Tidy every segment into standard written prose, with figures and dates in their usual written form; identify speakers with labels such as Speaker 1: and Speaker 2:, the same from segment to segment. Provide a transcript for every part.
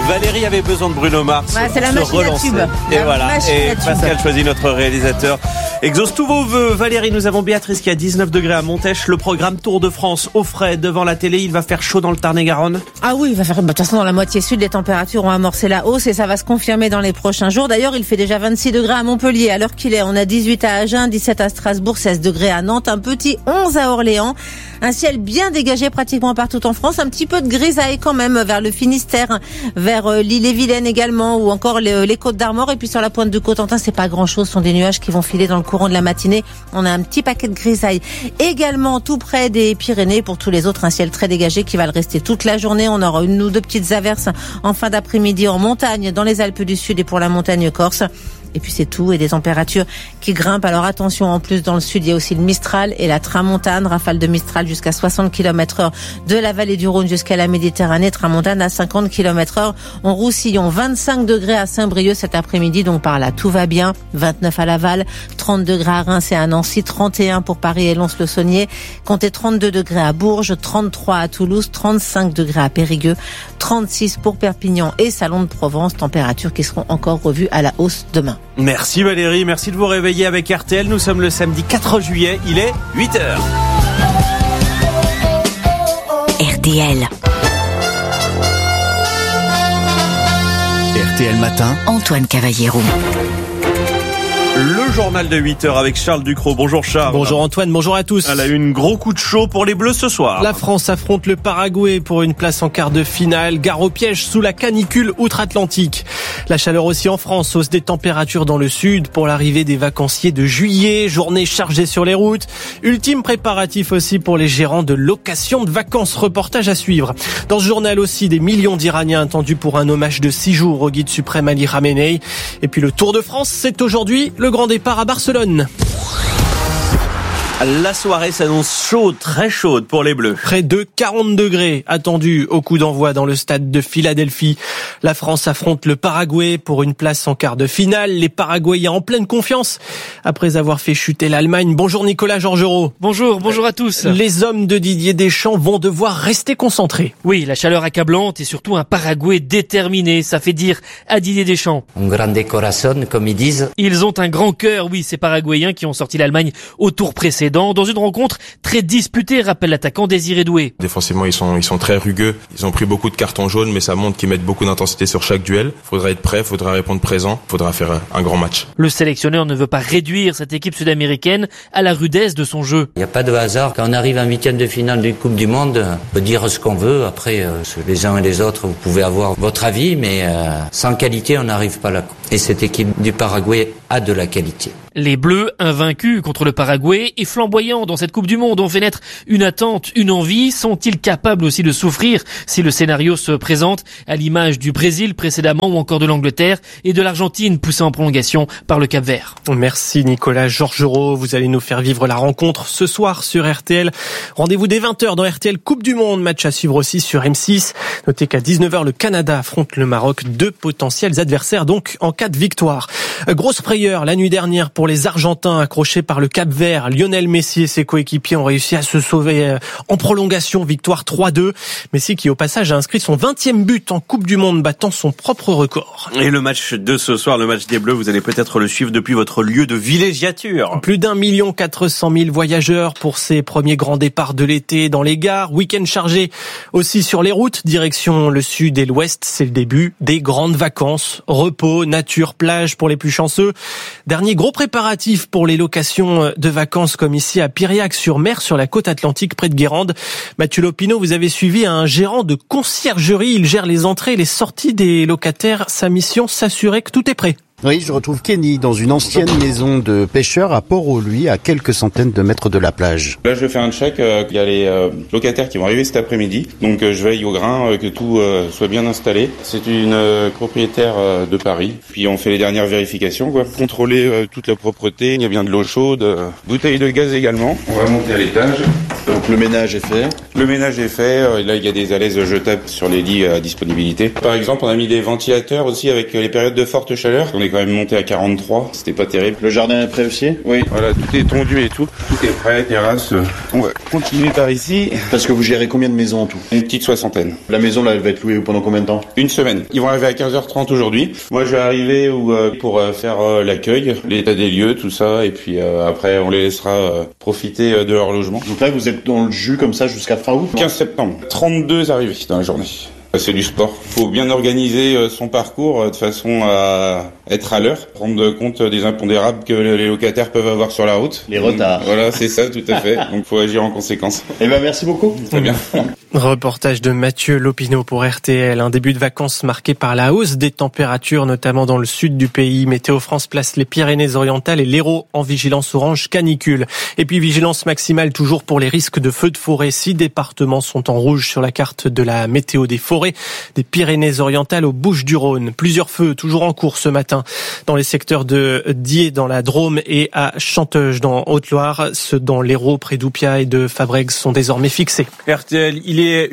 Speaker 1: Valérie avait besoin de Bruno Mars
Speaker 2: c'est la
Speaker 1: pour se relancer. Et voilà. Et Pascal choisit notre réalisateur. Exauce tous vos vœux. Valérie, nous avons Béatrice qui a 19 degrés à Montèche. Le programme Tour de France au frais devant la télé. Il va faire chaud dans le Tarn-et-Garonne.
Speaker 2: Ah oui, il va faire. De toute façon, dans la moitié sud, les températures ont amorcé la hausse et ça va se confirmer dans les prochains jours. D'ailleurs, il fait déjà 26 degrés à Montpellier. À l'heure qu'il est, on a 18 à Agen, 17 à Strasbourg, 16 degrés à Nantes, un petit 11 à Orléans. Un ciel bien dégagé pratiquement partout en France. Un petit peu de grisaille quand même vers le Finistère, vers l'Ille-et-Vilaine également, ou encore les Côtes d'Armor. Et puis sur la pointe de Cotentin, c'est pas grand-chose. Ce sont des nuages qui vont filer dans le courant de la matinée. On a un petit paquet de grisaille. Également tout près des Pyrénées. Pour tous les autres, un ciel très dégagé qui va le rester toute la journée. On aura une ou deux petites averses en fin d'après-midi en montagne, dans les Alpes du Sud et pour la montagne corse. Et puis c'est tout, et des températures qui grimpent. Alors attention, en plus dans le sud, il y a aussi le Mistral et la Tramontane. Rafale de Mistral jusqu'à 60 km/h de la vallée du Rhône jusqu'à la Méditerranée. Tramontane à 50 km/h. En Roussillon, 25 degrés à Saint-Brieuc cet après-midi. Donc par là, tout va bien. 29 à Laval, 30 degrés à Reims et à Nancy, 31 pour Paris et Lons-le-Saunier. Comptez 32 degrés à Bourges, 33 à Toulouse, 35 degrés à Périgueux, 36 pour Perpignan et Salon de Provence. Températures qui seront encore revues à la hausse demain.
Speaker 1: Merci Valérie, merci de vous réveiller avec RTL. Nous sommes le samedi 4 juillet, il est 8h.
Speaker 3: RTL.
Speaker 4: RTL Matin.
Speaker 3: Antoine Cavallero.
Speaker 1: Le journal de 8h avec Charles Ducrot. Bonjour Charles.
Speaker 5: Bonjour Antoine, bonjour à tous.
Speaker 1: À la une, gros coup de chaud pour les Bleus ce soir.
Speaker 5: La France affronte le Paraguay pour une place en quart de finale. Gare au piège sous la canicule outre-Atlantique. La chaleur aussi en France, hausse des températures dans le sud pour l'arrivée des vacanciers de juillet. Journée chargée sur les routes. Ultime préparatif aussi pour les gérants de location de vacances. Reportage à suivre. Dans ce journal aussi, des millions d'Iraniens attendus pour un hommage de 6 jours au guide suprême Ali Khamenei. Et puis le Tour de France, c'est aujourd'hui le grand départ à Barcelone.
Speaker 1: La soirée s'annonce chaude, très chaude pour les Bleus.
Speaker 5: Près de 40 degrés attendus au coup d'envoi dans le stade de Philadelphie. La France affronte le Paraguay pour une place en quart de finale. Les Paraguayens en pleine confiance après avoir fait chuter l'Allemagne. Bonjour Nicolas Georgerot.
Speaker 6: Bonjour à tous.
Speaker 5: Les hommes de Didier Deschamps vont devoir rester concentrés.
Speaker 6: Oui, la chaleur accablante et surtout un Paraguay déterminé. Ça fait dire à Didier Deschamps.
Speaker 7: Un grande corazón, comme ils disent.
Speaker 6: Ils ont un grand cœur, oui, ces Paraguayens qui ont sorti l'Allemagne au tour précédent. Dans une rencontre très disputée, rappelle l'attaquant Désiré Doué.
Speaker 8: Défensivement, ils sont très rugueux. Ils ont pris beaucoup de cartons jaunes, mais ça montre qu'ils mettent beaucoup d'intensité sur chaque duel. Faudra être prêt, faudra répondre présent, faudra faire un grand match.
Speaker 6: Le sélectionneur ne veut pas réduire cette équipe sud-américaine à la rudesse de son jeu.
Speaker 7: Il n'y a pas de hasard. Quand on arrive en huitième de finale d'une Coupe du Monde, on peut dire ce qu'on veut. Après, les uns et les autres, vous pouvez avoir votre avis, mais sans qualité, on n'arrive pas là. Et cette équipe du Paraguay a de la qualité.
Speaker 6: Les Bleus, invaincus contre le Paraguay et flamboyants dans cette Coupe du Monde, ont fait naître une attente, une envie. Sont-ils capables aussi de souffrir si le scénario se présente à l'image du Brésil précédemment ou encore de l'Angleterre et de l'Argentine poussée en prolongation par le Cap-Vert?
Speaker 5: Merci Nicolas Georgerot. Vous allez nous faire vivre la rencontre ce soir sur RTL. Rendez-vous dès 20h dans RTL Coupe du Monde. Match à suivre aussi sur M6. Notez qu'à 19h, le Canada affronte le Maroc. 2 potentiels adversaires donc en cas de victoire. Grosse frayeur la nuit dernière pour les Argentins accrochés par le Cap-Vert. Lionel Messi et ses coéquipiers ont réussi à se sauver en prolongation, victoire 3-2. Messi qui au passage a inscrit son 20e but en Coupe du Monde, battant son propre record.
Speaker 1: Et le match de ce soir, le match des Bleus, vous allez peut-être le suivre depuis votre lieu de villégiature.
Speaker 5: Plus d'1 400 000 voyageurs pour ces premiers grands départs de l'été dans les gares. Week-end chargé aussi sur les routes, direction le sud et l'ouest. C'est le début des grandes vacances. Repos, nature, plage pour les plus chanceux. Dernier gros préparatif pour les locations de vacances comme ici à Piriac-sur-Mer, sur la côte atlantique près de Guérande. Mathieu Lopineau, vous avez suivi un gérant de conciergerie. Il gère les entrées et les sorties des locataires. Sa mission, s'assurer que tout est prêt.
Speaker 4: Oui, je retrouve Kenny dans une ancienne maison de pêcheurs à Port-au-Louis, à quelques centaines de mètres de la plage.
Speaker 9: Là, je fais un check. Il y a les locataires qui vont arriver cet après-midi. Donc, je veille au grain, que tout soit bien installé. C'est une propriétaire de Paris. Puis, on fait les dernières vérifications, quoi. Contrôler toute la propreté. Il y a bien de l'eau chaude, bouteille de gaz également. On va monter à l'étage.
Speaker 4: Donc, le ménage est fait.
Speaker 9: Le ménage est fait. Là, il y a des alaises jetables sur les lits à disponibilité. Par exemple, on a mis des ventilateurs aussi avec les périodes de forte chaleur. On est quand même monté à 43. C'était pas terrible.
Speaker 4: Le jardin est prêt aussi ?
Speaker 9: Oui, voilà, tout est tondu et tout. Tout est prêt, terrasse. On va continuer par ici.
Speaker 4: Parce que vous gérez combien de maisons en tout ?
Speaker 9: Une petite 60aine.
Speaker 4: La maison, là, elle va être louée pendant combien de temps ?
Speaker 9: Une semaine. Ils vont arriver à 15h30 aujourd'hui. Moi, je vais arriver pour faire l'accueil, l'état des lieux, tout ça. Et puis après, on les laissera profiter de leur logement.
Speaker 4: Donc là, vous êtes dans le jus comme ça jusqu'à fin août ?
Speaker 9: 15 septembre. 32 arrivés dans la journée. C'est du sport. Faut bien organiser son parcours de façon à être à l'heure, prendre compte des impondérables que les locataires peuvent avoir sur la route.
Speaker 4: Les retards.
Speaker 9: Voilà, c'est ça, tout à fait. Donc faut agir en conséquence.
Speaker 4: Eh ben merci beaucoup.
Speaker 9: Très bien.
Speaker 5: Reportage de Mathieu Lopineau pour RTL. Un début de vacances marqué par la hausse des températures, notamment dans le sud du pays. Météo France place les Pyrénées-Orientales et l'Hérault en vigilance orange canicule. Et puis vigilance maximale toujours pour les risques de feux de forêt. 6 départements sont en rouge sur la carte de la météo des forêts, des Pyrénées-Orientales aux Bouches-du-Rhône. Plusieurs feux toujours en cours ce matin dans les secteurs de Die dans la Drôme et à Chanteuge dans Haute-Loire. Ceux dans l'Hérault près d'Oupia et de Fabrègues sont désormais fixés.
Speaker 1: RTL, il est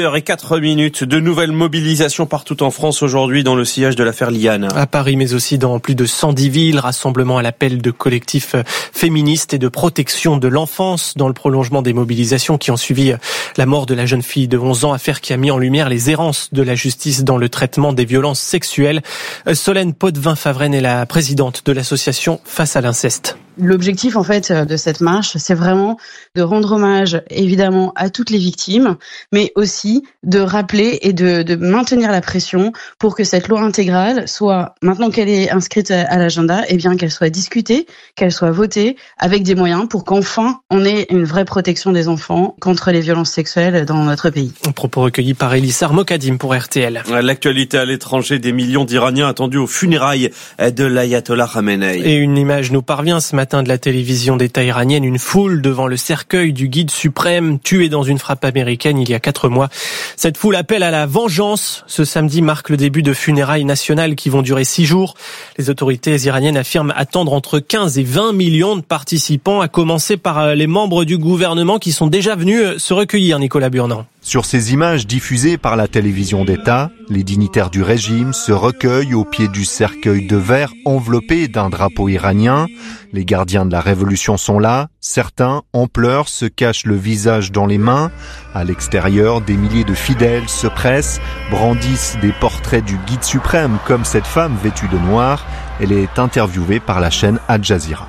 Speaker 1: 8h04. De nouvelles mobilisations partout en France aujourd'hui dans le sillage de l'affaire Liane.
Speaker 5: À Paris, mais aussi dans plus de 110 villes. Rassemblement à l'appel de collectifs féministes et de protection de l'enfance dans le prolongement des mobilisations qui ont suivi la mort de la jeune fille de 11 ans. Affaire qui a mis en lumière les errances de la justice dans le traitement des violences sexuelles. Solène Potvin-Favren est la présidente de l'association Face à l'inceste.
Speaker 10: L'objectif, en fait, de cette marche, c'est vraiment de rendre hommage, évidemment, à toutes les victimes, mais aussi de rappeler et de maintenir la pression pour que cette loi intégrale soit, maintenant qu'elle est inscrite à l'agenda, eh bien, qu'elle soit discutée, qu'elle soit votée avec des moyens pour qu'enfin, on ait une vraie protection des enfants contre les violences sexuelles dans notre pays.
Speaker 5: Un propos recueilli par Elissar Mokadim pour RTL.
Speaker 1: L'actualité à l'étranger, des millions d'Iraniens attendus aux funérailles de l'ayatollah Khamenei.
Speaker 5: Et une image nous parvient ce matin de la télévision d'État iranienne, une foule devant le cercueil du guide suprême tué dans une frappe américaine il y a 4 mois. Cette foule appelle à la vengeance. Ce samedi marque le début de funérailles nationales qui vont durer 6 jours. Les autorités iraniennes affirment attendre entre 15 et 20 millions de participants, à commencer par les membres du gouvernement qui sont déjà venus se recueillir, Nicolas Burnand.
Speaker 11: Sur ces images diffusées par la télévision d'État, les dignitaires du régime se recueillent au pied du cercueil de verre enveloppé d'un drapeau iranien. Les gardiens de la révolution sont là. Certains, en pleurs, se cachent le visage dans les mains. À l'extérieur, des milliers de fidèles se pressent, brandissent des portraits du guide suprême, comme cette femme vêtue de noir. Elle est interviewée par la chaîne Al Jazeera.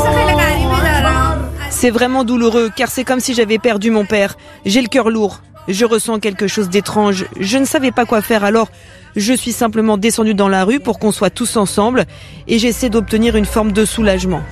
Speaker 12: C'est vraiment douloureux, car c'est comme si j'avais perdu mon père. J'ai le cœur lourd. Je ressens quelque chose d'étrange. Je ne savais pas quoi faire, alors je suis simplement descendue dans la rue pour qu'on soit tous ensemble et j'essaie d'obtenir une forme de soulagement.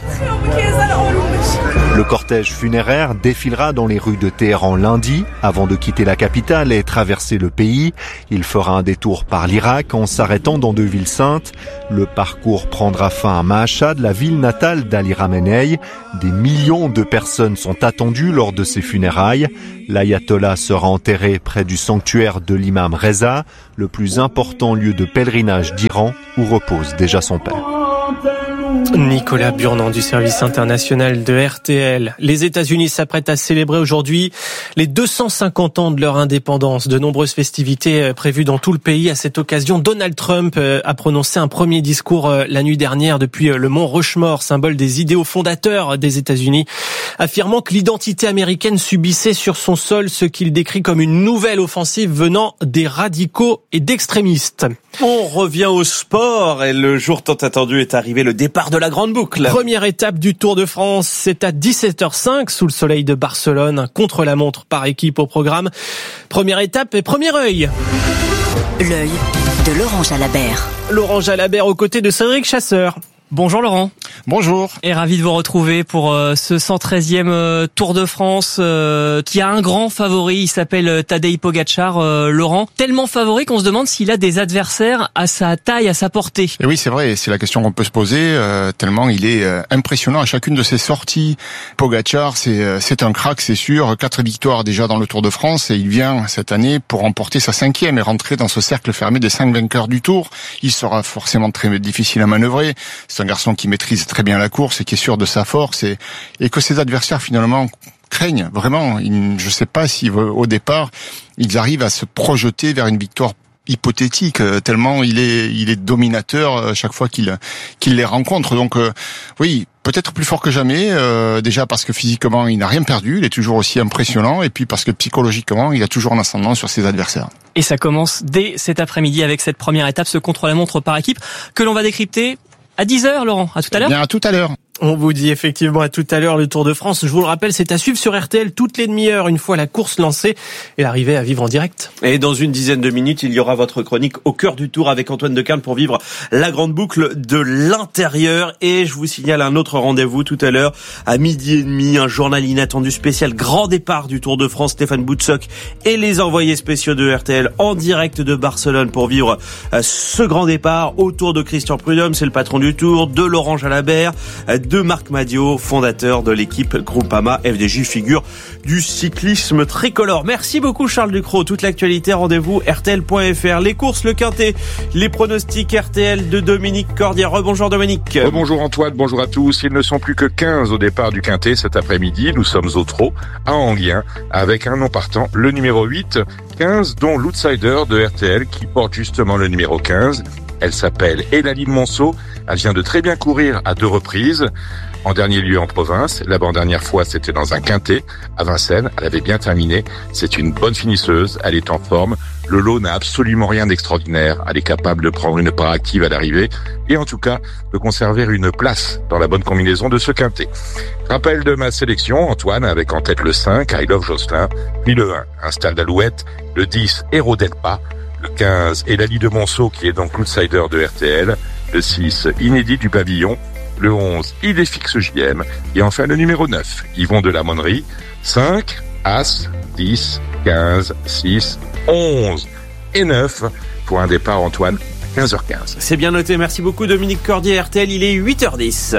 Speaker 11: Le cortège funéraire défilera dans les rues de Téhéran lundi, avant de quitter la capitale et traverser le pays. Il fera un détour par l'Irak en s'arrêtant dans 2 villes saintes. Le parcours prendra fin à Mashhad, la ville natale d'Ali Khamenei. Des millions de personnes sont attendues lors de ces funérailles. L'ayatollah sera enterré près du sanctuaire de l'imam Reza, le plus important lieu de pèlerinage d'Iran où repose déjà son père.
Speaker 5: Nicolas Burnand du service international de RTL. Les États-Unis s'apprêtent à célébrer aujourd'hui les 250 ans de leur indépendance. De nombreuses festivités prévues dans tout le pays. À cette occasion, Donald Trump a prononcé un premier discours la nuit dernière depuis le mont Rushmore, symbole des idéaux fondateurs des États-Unis, affirmant que l'identité américaine subissait sur son sol ce qu'il décrit comme une nouvelle offensive venant des radicaux et d'extrémistes.
Speaker 1: On revient au sport et le jour tant attendu est arrivé, le départ de la grande boucle.
Speaker 5: Première étape du Tour de France, c'est à 17h05 sous le soleil de Barcelone, un contre-la-montre par équipe au programme. Première étape et premier œil.
Speaker 3: L'œil de Laurent Jalabert.
Speaker 5: Laurent Jalabert aux côtés de Cédric Chasseur.
Speaker 13: Bonjour Laurent.
Speaker 14: Bonjour.
Speaker 13: Et ravi de vous retrouver pour ce 113e Tour de France qui a un grand favori, il s'appelle Tadej Pogačar. Laurent, tellement favori qu'on se demande s'il a des adversaires à sa taille, à sa portée.
Speaker 14: Et oui, c'est vrai, c'est la question qu'on peut se poser, tellement il est impressionnant à chacune de ses sorties. Pogačar, c'est un crack, c'est sûr, 4 victoires déjà dans le Tour de France et il vient cette année pour remporter sa 5e et rentrer dans ce cercle fermé des 5 vainqueurs du Tour. Il sera forcément très difficile à manœuvrer. C'est un garçon qui maîtrise très bien la course et qui est sûr de sa force et que ses adversaires finalement craignent vraiment. Je ne sais pas si au départ ils arrivent à se projeter vers une victoire hypothétique, tellement il est dominateur chaque fois qu'il les rencontre. Donc oui, peut-être plus fort que jamais, déjà parce que physiquement il n'a rien perdu, il est toujours aussi impressionnant, et puis parce que psychologiquement il a toujours un ascendant sur ses adversaires.
Speaker 13: Et ça commence dès cet après-midi avec cette première étape, ce contre-la-montre par équipe, que l'on va décrypter à 10h, Laurent. À tout à l'heure.
Speaker 14: Bien, à tout à l'heure.
Speaker 5: On vous dit effectivement à tout à l'heure le Tour de France. Je vous le rappelle, c'est à suivre sur RTL toutes les demi-heures une fois la course lancée et l'arrivée à vivre en direct.
Speaker 1: Et dans une dizaine de minutes, il y aura votre chronique au cœur du Tour avec Antoine Decarne pour vivre la grande boucle de l'intérieur. Et je vous signale un autre rendez-vous tout à l'heure à 12h30, un journal inattendu spécial grand départ du Tour de France. Stéphane Boutsock et les envoyés spéciaux de RTL en direct de Barcelone pour vivre ce grand départ autour de Christian Prudhomme, c'est le patron du Tour, de Laurent Jalabert, de Marc Madiot, fondateur de l'équipe Groupama FDJ, figure du cyclisme tricolore. Merci beaucoup Charles Ducrot. Toute l'actualité, rendez-vous rtl.fr. Les courses, le quintet, les pronostics RTL de Dominique Cordier. Rebonjour Dominique.
Speaker 15: Bonjour Antoine, bonjour à tous. Ils ne sont plus que 15 au départ du quintet cet après-midi. Nous sommes au trot à Enghien avec un nom partant, le numéro 8, 15, dont l'outsider de RTL qui porte justement le numéro 15. Elle s'appelle Elaline Monceau. Elle vient de très bien courir à 2 reprises. En dernier lieu en province. L'avant-dernière fois, c'était dans un quintet à Vincennes. Elle avait bien terminé. C'est une bonne finisseuse. Elle est en forme. Le lot n'a absolument rien d'extraordinaire. Elle est capable de prendre une part active à l'arrivée et en tout cas de conserver une place dans la bonne combinaison de ce quintet. Rappel de ma sélection, Antoine, avec en tête le 5, I Love Jocelyn, puis le 1, Installe d'Alouette, le 10, Héros Delpa, le 15, Elaline de Monceau, qui est donc l'outsider de RTL, le 6, Inédit du Pavillon, le 11, Idée fixe JM, et enfin le numéro 9, Yvon de la Monnerie, 5, As, 10, 15, 6, 11 et 9 pour un départ, Antoine, 15h15.
Speaker 1: C'est bien noté, merci beaucoup Dominique Cordier. RTL, il est 8h10.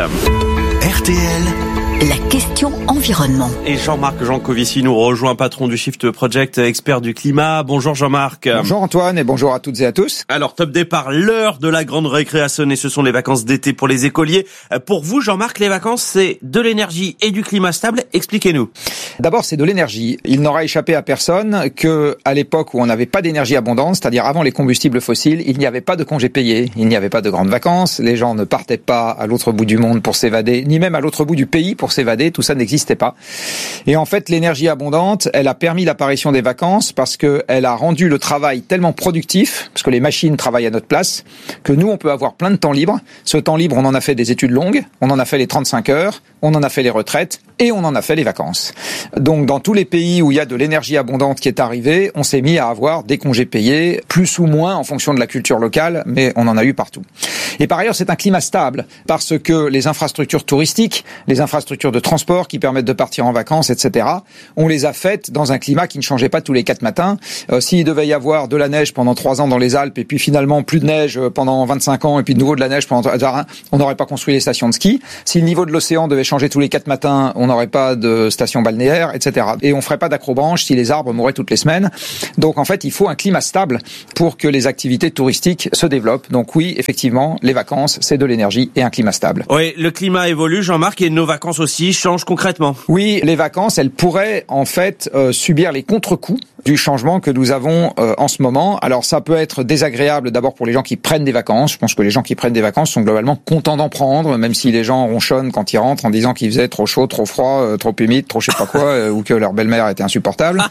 Speaker 3: RTL, la question environnement.
Speaker 1: Et Jean-Marc Jancovici nous rejoint, patron du Shift Project, expert du climat. Bonjour Jean-Marc.
Speaker 16: Bonjour Antoine et bonjour à toutes et à tous.
Speaker 1: Alors top départ, l'heure de la grande récré a sonné, ce sont les vacances d'été pour les écoliers. Pour vous Jean-Marc, les vacances c'est de l'énergie et du climat stable, expliquez-nous.
Speaker 16: D'abord c'est de l'énergie. Il n'aura échappé à personne que à l'époque où on n'avait pas d'énergie abondante, c'est-à-dire avant les combustibles fossiles, il n'y avait pas de congés payés, il n'y avait pas de grandes vacances, les gens ne partaient pas à l'autre bout du monde pour s'évader, ni même à l'autre bout du pays pour s'évader, tout ça n'existait pas. Et en fait, l'énergie abondante, elle a permis l'apparition des vacances parce que elle a rendu le travail tellement productif, parce que les machines travaillent à notre place, que nous, on peut avoir plein de temps libre. Ce temps libre, on en a fait des études longues, on en a fait les 35 heures, on en a fait les retraites et on en a fait les vacances. Donc, dans tous les pays où il y a de l'énergie abondante qui est arrivée, on s'est mis à avoir des congés payés, plus ou moins en fonction de la culture locale, mais on en a eu partout. Et par ailleurs, c'est un climat stable parce que les infrastructures touristiques, les infrastructures de transport qui permettent de partir en vacances, etc., on les a faites dans un climat qui ne changeait pas tous les 4 matins. S'il devait y avoir de la neige pendant 3 ans dans les Alpes et puis finalement plus de neige pendant 25 ans et puis de nouveau de la neige pendant on n'aurait pas construit les stations de ski. Si le niveau de l'océan devait changer tous les 4 matins, on n'aurait pas de stations balnéaires, etc. Et on ferait pas d'acrobranche si les arbres mouraient toutes les semaines. Donc en fait, il faut un climat stable pour que les activités touristiques se développent. Donc oui, effectivement, les vacances, c'est de l'énergie et un climat stable.
Speaker 1: Oui, le climat évolue, Jean-Marc, et nos vacances aussi changent concrètement.
Speaker 16: Oui, les vacances, elles pourraient en fait subir les contre-coups du changement que nous avons en ce moment. Alors ça peut être désagréable d'abord pour les gens qui prennent des vacances. Je pense que les gens qui prennent des vacances sont globalement contents d'en prendre, même si les gens ronchonnent quand ils rentrent en disant qu'il faisait trop chaud, trop froid, trop humide, trop je sais pas quoi, ou que leur belle-mère était insupportable.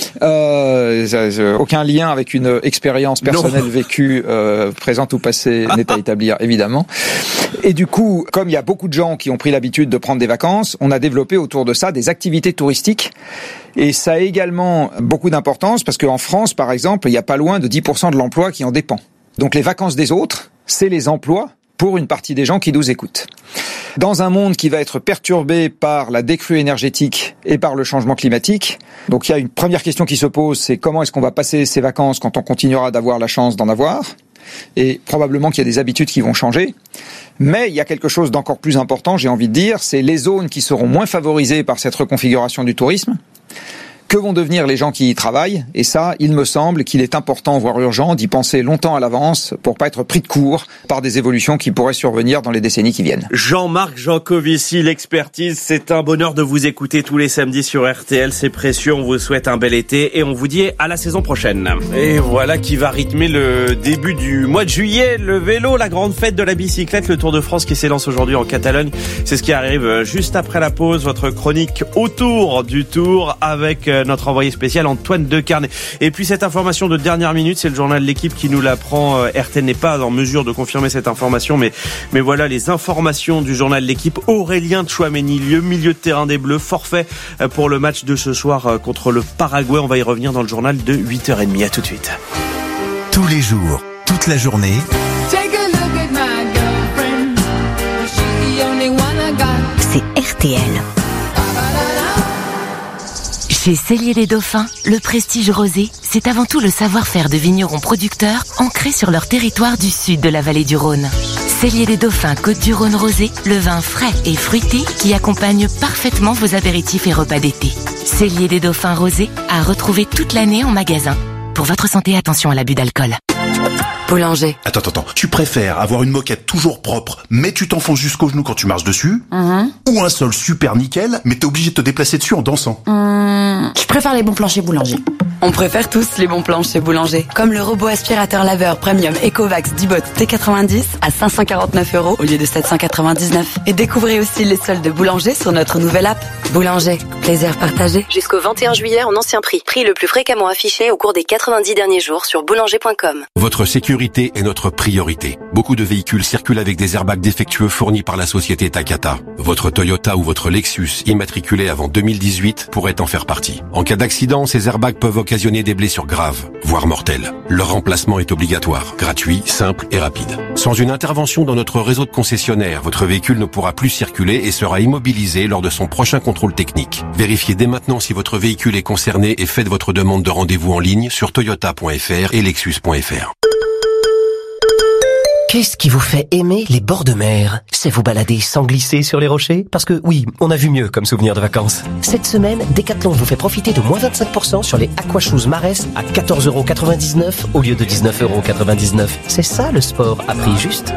Speaker 16: Aucun lien avec une expérience personnelle vécue, présente ou passée, n'est à établir évidemment. Et du coup, comme il y a beaucoup de gens qui ont pris l'habitude de prendre des vacances, on a développé autour de ça des activités touristiques. Et ça a également beaucoup d'importance parce qu'en France, par exemple, il n'y a pas loin de 10% de l'emploi qui en dépend. Donc les vacances des autres, c'est les emplois pour une partie des gens qui nous écoutent. Dans un monde qui va être perturbé par la décrue énergétique et par le changement climatique, donc il y a une première question qui se pose, c'est comment est-ce qu'on va passer ces vacances quand on continuera d'avoir la chance d'en avoir ? Et probablement qu'il y a des habitudes qui vont changer. Mais il y a quelque chose d'encore plus important, j'ai envie de dire, c'est les zones qui seront moins favorisées par cette reconfiguration du tourisme. que vont devenir les gens qui y travaillent. Et ça, il me semble qu'il est important, voire urgent, d'y penser longtemps à l'avance pour pas être pris de court par des évolutions qui pourraient survenir dans les décennies qui viennent.
Speaker 1: Jean-Marc Jancovici, l'expertise, c'est un bonheur de vous écouter tous les samedis sur RTL, c'est précieux, on vous souhaite un bel été et on vous dit à la saison prochaine. Et voilà qui va rythmer le début du mois de juillet, le vélo, la grande fête de la bicyclette, le Tour de France qui s'élance aujourd'hui en Catalogne. C'est ce qui arrive juste après la pause, votre chronique autour du Tour avec notre envoyé spécial Antoine Decarne. Et puis cette information de dernière minute, c'est le journal de l'équipe qui nous l'apprend. RTL n'est pas en mesure de confirmer cette information, mais voilà les informations du journal de l'équipe. Aurélien Tchouaméni, milieu de terrain des Bleus, forfait pour le match de ce soir contre le Paraguay. On va y revenir dans le journal de 8h30. À tout de suite.
Speaker 17: Tous les jours, toute la journée.
Speaker 3: C'est RTL. Chez Cellier les Dauphins, le prestige rosé, c'est avant tout le savoir-faire de vignerons producteurs ancrés sur leur territoire du sud de la vallée du Rhône. Cellier les Dauphins Côte-du-Rhône rosé, le vin frais et fruité qui accompagne parfaitement vos apéritifs et repas d'été. Cellier les Dauphins rosé à retrouver toute l'année en magasin. Pour votre santé, attention à l'abus d'alcool. Boulanger.
Speaker 17: Attends, tu préfères avoir une moquette toujours propre, mais tu t'enfonces jusqu'au genou quand tu marches dessus, ou un sol super nickel, mais t'es obligé de te déplacer dessus en dansant?
Speaker 18: Je préfère les bons plans chez Boulanger. On préfère tous les bons plans chez Boulanger. Comme le robot aspirateur laveur premium Ecovacs Dibot T90 à 549 € au lieu de 799. Et découvrez aussi les soldes de Boulanger sur notre nouvelle app. Boulanger, plaisir partagé.
Speaker 19: Jusqu'au 21 juillet en ancien prix. Prix le plus fréquemment affiché au cours des 90 derniers jours sur boulanger.com.
Speaker 20: Votre sécurité est notre priorité. Beaucoup de véhicules circulent avec des airbags défectueux fournis par la société Takata. Votre Toyota ou votre Lexus immatriculé avant 2018 pourrait en faire partie. En cas d'accident, ces airbags peuvent occasionner des blessures graves, voire mortelles. Leur remplacement est obligatoire, gratuit, simple et rapide. Sans une intervention dans notre réseau de concessionnaires, votre véhicule ne pourra plus circuler et sera immobilisé lors de son prochain contrôle technique. Vérifiez dès maintenant si votre véhicule est concerné et faites votre demande de rendez-vous en ligne sur toyota.fr et lexus.fr.
Speaker 21: Qu'est-ce qui vous fait aimer les bords de mer? C'est vous balader sans glisser sur les rochers? Parce que oui, on a vu mieux comme souvenir de vacances. Cette semaine, Decathlon vous fait profiter de moins 25% sur les Aquashoes Marès à 14,99 € au lieu de 19,99 €. C'est ça le sport à prix juste.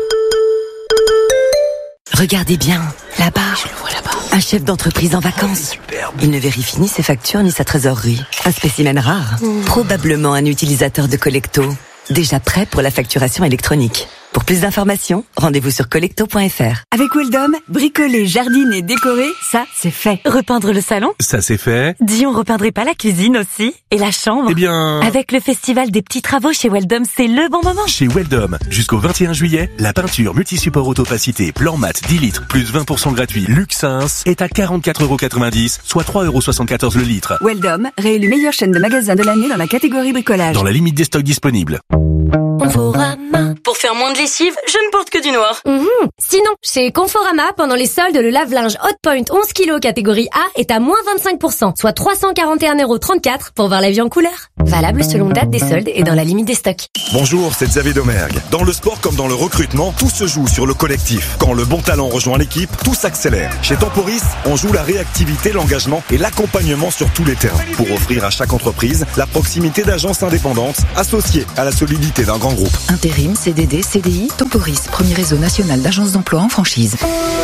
Speaker 18: Regardez bien, là-bas. Je le vois là-bas. Un chef d'entreprise en vacances. Superbe. Il ne vérifie ni ses factures ni sa trésorerie. Un spécimen rare. Probablement un utilisateur de Collecto. Déjà prêt pour la facturation électronique. Pour plus d'informations, rendez-vous sur collecto.fr.
Speaker 22: Avec Weldom, bricoler, jardiner, décorer, ça, c'est fait.
Speaker 23: Repeindre le salon?
Speaker 17: Ça, c'est fait.
Speaker 23: Dis, on repeindrait pas la cuisine aussi? Et la chambre?
Speaker 17: Eh bien...
Speaker 23: Avec le festival des petits travaux chez Weldom, c'est le bon moment.
Speaker 17: Chez Weldom, jusqu'au 21 juillet, la peinture multi-support autopacité blanc mat 10 litres plus 20% gratuit Luxins est à 44,90 €, soit 3,74 € le litre.
Speaker 22: Weldom, réélu meilleure chaîne de magasins de l'année dans la catégorie bricolage.
Speaker 17: Dans la limite des stocks disponibles.
Speaker 23: Conforama.
Speaker 19: Pour faire moins de lessive, je ne porte que du noir.
Speaker 23: Sinon, chez Conforama, pendant les soldes, le lave-linge Hotpoint 11 kg catégorie A est à moins 25%, soit 341,34 € pour voir la vie en couleur. Valable selon date des soldes et dans la limite des stocks.
Speaker 24: Bonjour, c'est Xavier Domergue. Dans le sport comme dans le recrutement, tout se joue sur le collectif. Quand le bon talent rejoint l'équipe, tout s'accélère. Chez Temporis, on joue la réactivité, l'engagement et l'accompagnement sur tous les terrains pour offrir à chaque entreprise la proximité d'agences indépendantes associées à la solidité d'un grand groupe.
Speaker 25: Intérim, CDD, CDI, Temporis, premier réseau national d'agences d'emploi en franchise.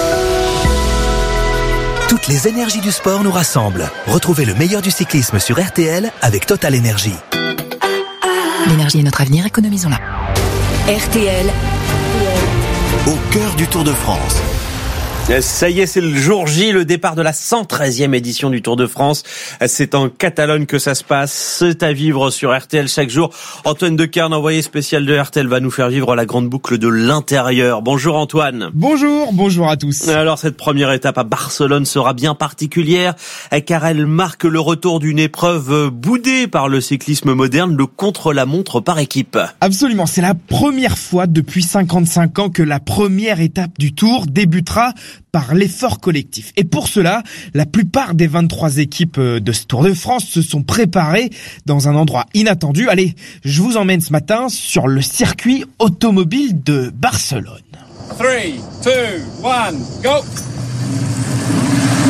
Speaker 17: Toutes les énergies du sport nous rassemblent. Retrouvez le meilleur du cyclisme sur RTL avec Total Énergie.
Speaker 25: L'énergie est notre avenir, économisons-la.
Speaker 3: RTL.
Speaker 17: Au cœur du Tour de France.
Speaker 1: Ça y est, c'est le jour J, le départ de la 113e édition du Tour de France. C'est en Catalogne que ça se passe. C'est à vivre sur RTL chaque jour. Antoine Decarne, envoyé spécial de RTL, va nous faire vivre la grande boucle de l'intérieur. Bonjour Antoine.
Speaker 26: Bonjour à tous.
Speaker 1: Alors cette première étape à Barcelone sera bien particulière car elle marque le retour d'une épreuve boudée par le cyclisme moderne, le contre-la-montre par équipe.
Speaker 26: Absolument, c'est la première fois depuis 55 ans que la première étape du Tour débutera par l'effort collectif. Et pour cela, la plupart des 23 équipes de ce Tour de France se sont préparées dans un endroit inattendu. Allez, je vous emmène ce matin sur le circuit automobile de Barcelone.
Speaker 27: 3, 2, 1, go!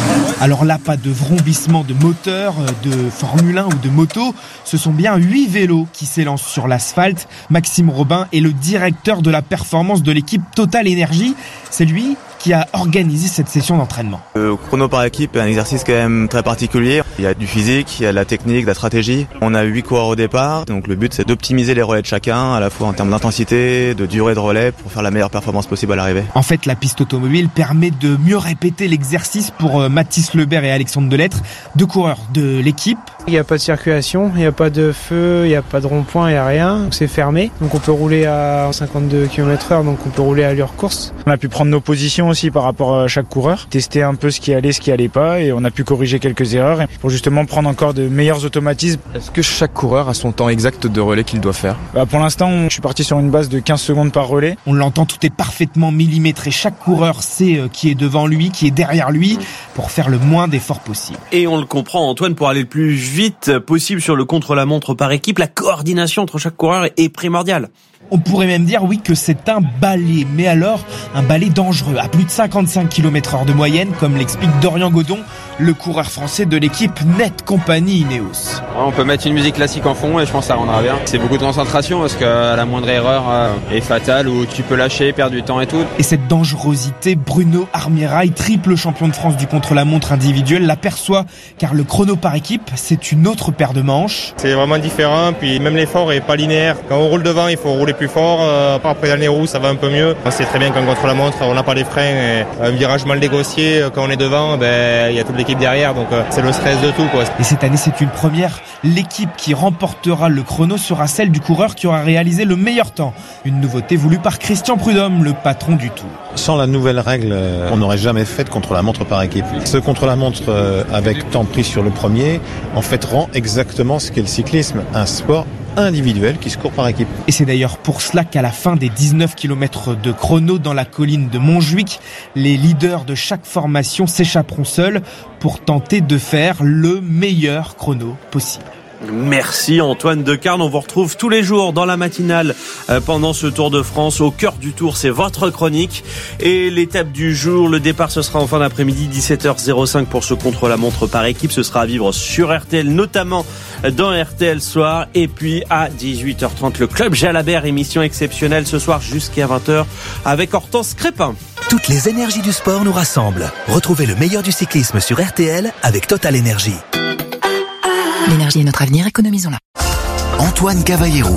Speaker 26: Alors là, pas de vrombissement de moteur, de Formule 1 ou de moto. Ce sont bien 8 vélos qui s'élancent sur l'asphalte. Maxime Robin est le directeur de la performance de l'équipe Total Energy. C'est lui qui a organisé cette session d'entraînement.
Speaker 2: Le chrono par équipe est un exercice quand même très particulier. Il y a du physique, il y a de la technique, de la stratégie. On a 8 coureurs au départ, donc le but c'est d'optimiser les relais de chacun, à la fois en termes d'intensité, de durée de relais, pour faire la meilleure performance possible à l'arrivée.
Speaker 26: En fait, la piste automobile permet de mieux répéter l'exercice pour Mathis Lebert et Alexandre Delettre, 2 coureurs de l'équipe.
Speaker 4: Il n'y a pas de circulation, il n'y a pas de feu, il n'y a pas de rond-point, il n'y a rien. Donc c'est fermé, donc on peut rouler à 52 km/h, donc on peut rouler à allure course. On a pu prendre nos positions aussi par rapport à chaque coureur, tester un peu ce qui allait pas, et on a pu corriger quelques erreurs pour justement prendre encore de meilleurs automatismes.
Speaker 6: Est-ce que chaque coureur a son temps exact de relais qu'il doit faire ?
Speaker 4: Pour l'instant, je suis parti sur une base de 15 secondes par relais.
Speaker 26: On l'entend, tout est parfaitement millimétré. Chaque coureur sait qui est devant lui, qui est derrière lui, pour faire le moins d'efforts possible.
Speaker 1: Et on le comprend, Antoine, pour aller le plus vite possible sur le contre-la-montre par équipe, la coordination entre chaque coureur est primordiale.
Speaker 26: On pourrait même dire, oui, que c'est un balai, mais alors un balai dangereux, à plus de 55 km/h de moyenne, comme l'explique Dorian Godon, le coureur français de l'équipe Net Company Ineos.
Speaker 7: On peut mettre une musique classique en fond et je pense que ça rendra bien. C'est beaucoup de concentration parce que la moindre erreur est fatale ou tu peux lâcher, perdre du temps et tout.
Speaker 26: Et cette dangerosité, Bruno Armirail, triple champion de France du contre-la-montre individuel, l'aperçoit, car le chrono par équipe, c'est une autre paire de manches.
Speaker 8: C'est vraiment différent, puis même l'effort est pas linéaire. Quand on roule devant, il faut rouler plus fort. Après dans les roues, ça va un peu mieux. C'est très bien qu'en contre-la-montre, on n'a pas les freins. Et un virage mal négocié, quand on est devant, il y a toute l'équipe derrière, donc c'est le stress de tout, quoi.
Speaker 26: Et cette année, c'est une première. L'équipe qui remportera le chrono sera celle du coureur qui aura réalisé le meilleur temps. Une nouveauté voulue par Christian Prudhomme, le patron du Tour.
Speaker 9: Sans la nouvelle règle, on n'aurait jamais fait de contre-la-montre par équipe. Ce contre-la-montre avec temps pris sur le premier, en fait, rend exactement ce qu'est le cyclisme, un sport individuel qui se court par équipe.
Speaker 26: Et c'est d'ailleurs pour cela qu'à la fin des 19 km de chrono dans la colline de Montjuic, les leaders de chaque formation s'échapperont seuls pour tenter de faire le meilleur chrono possible.
Speaker 1: Merci Antoine Decarne, on vous retrouve tous les jours dans la matinale pendant ce Tour de France. Au cœur du Tour, c'est votre chronique et l'étape du jour, le départ ce sera en fin d'après-midi 17h05 pour ce contre-la-montre par équipe. Ce sera à vivre sur RTL, notamment dans RTL Soir, et puis à 18h30 le Club Jalabert, émission exceptionnelle ce soir jusqu'à 20h avec Hortense Crépin.
Speaker 27: Toutes les énergies du sport nous rassemblent. Retrouvez le meilleur du cyclisme sur RTL avec Total Energy.
Speaker 25: L'énergie est notre avenir, économisons-la.
Speaker 27: Antoine Cavallero.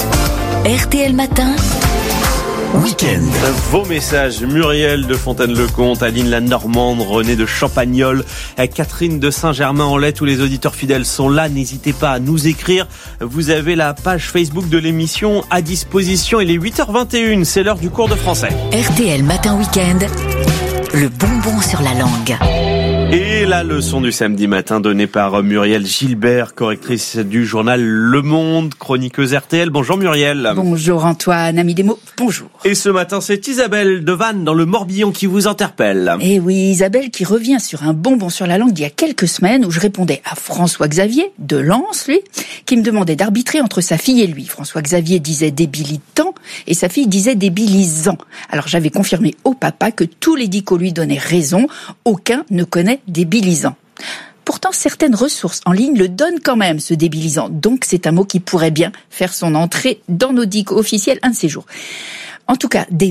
Speaker 3: RTL Matin.
Speaker 27: Week-end.
Speaker 1: Vos messages, Muriel de Fontaine-le-Comte, Aline la Normande, René de Champagnole, Catherine de Saint-Germain-en-Laye, tous les auditeurs fidèles sont là, n'hésitez pas à nous écrire. Vous avez la page Facebook de l'émission à disposition, il est 8h21, c'est l'heure du cours de français.
Speaker 3: RTL Matin Week-end, le bonbon sur la langue.
Speaker 1: Et la leçon du samedi matin donnée par Muriel Gilbert, correctrice du journal Le Monde, chroniqueuse RTL. Bonjour Muriel.
Speaker 28: Bonjour Antoine, ami des mots, bonjour.
Speaker 1: Et ce matin, c'est Isabelle de Vannes dans le Morbihan qui vous interpelle.
Speaker 28: Et oui, Isabelle qui revient sur un bonbon sur la langue d'il y a quelques semaines où je répondais à François-Xavier de Lens, lui, qui me demandait d'arbitrer entre sa fille et lui. François-Xavier disait débilitant et sa fille disait débilisant. Alors j'avais confirmé au papa que tous les dicos lui donnaient raison, aucun ne connaît débilisant. Pourtant, certaines ressources en ligne le donnent quand même, ce débilisant. Donc, c'est un mot qui pourrait bien faire son entrée dans nos dicos officiels un de ces jours. En tout cas,